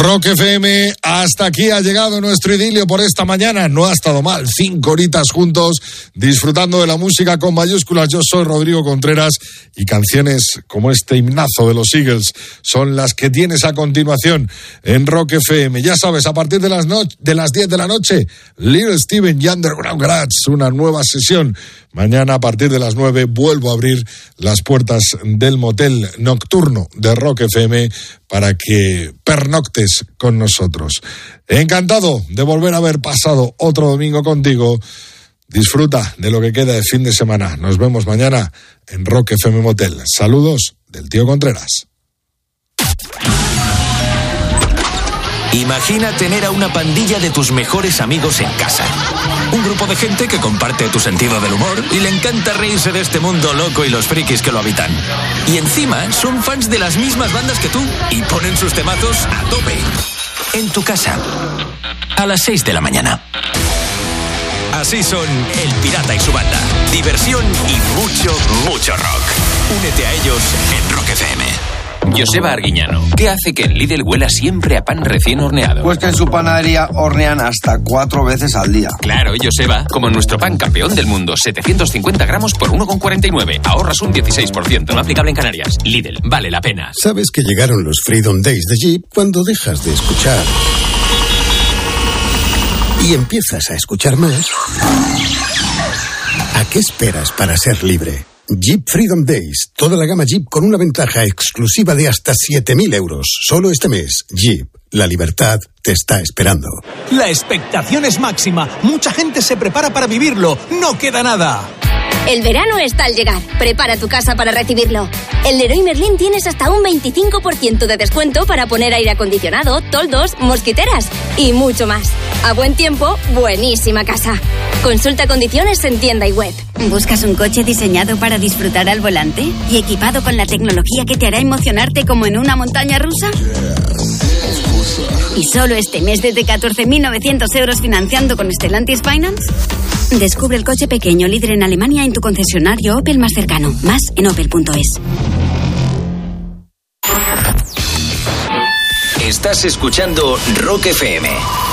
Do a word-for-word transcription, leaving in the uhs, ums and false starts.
Rock F M, hasta aquí ha llegado nuestro idilio por esta mañana. No ha estado mal, cinco horitas juntos, disfrutando de la música con mayúsculas. Yo soy Rodrigo Contreras y canciones como este himnazo de los Eagles son las que tienes a continuación en Rock F M. Ya sabes, a partir de las, no- de las diez de la noche, Little Steven y Underground Garage, una nueva sesión. Mañana a partir de las nueve vuelvo a abrir las puertas del motel nocturno de Rock F M para que pernoctes con nosotros. Encantado de volver a haber pasado otro domingo contigo. Disfruta de lo que queda de fin de semana. Nos vemos mañana en Rock F M Motel. Saludos del tío Contreras. Imagina tener a una pandilla de tus mejores amigos en casa. Un grupo de gente que comparte tu sentido del humor y le encanta reírse de este mundo loco y los frikis que lo habitan. Y encima son fans de las mismas bandas que tú y ponen sus temazos a tope. En tu casa, a las seis de la mañana. Así son El Pirata y su banda. Diversión y mucho, mucho rock. Únete a ellos en Rock F M. Joseba Arguiñano, ¿qué hace que en Lidl huela siempre a pan recién horneado? Pues que en su panadería hornean hasta cuatro veces al día. Claro, Joseba, como nuestro pan campeón del mundo, setecientos cincuenta gramos por uno con cuarenta y nueve. Ahorras un dieciséis por ciento, no aplicable en Canarias. Lidl, vale la pena. ¿Sabes que llegaron los Freedom Days de Jeep cuando dejas de escuchar y empiezas a escuchar más? ¿A qué esperas para ser libre? Jeep Freedom Days. Toda la gama Jeep con una ventaja exclusiva de hasta siete mil euros. Solo este mes. Jeep. La libertad te está esperando. La expectación es máxima. Mucha gente se prepara para vivirlo. No queda nada. El verano está al llegar. Prepara tu casa para recibirlo. En Leroy Merlin tienes hasta un veinticinco por ciento de descuento para poner aire acondicionado, toldos, mosquiteras y mucho más. A buen tiempo, buenísima casa. Consulta condiciones en tienda y web. ¿Buscas un coche diseñado para disfrutar al volante y equipado con la tecnología que te hará emocionarte como en una montaña rusa? ¿Y solo este mes desde catorce mil novecientos euros financiando con Stellantis Finance? Descubre el coche pequeño líder en Alemania en tu concesionario Opel más cercano. Más en opel punto es. Estás escuchando Rock F M.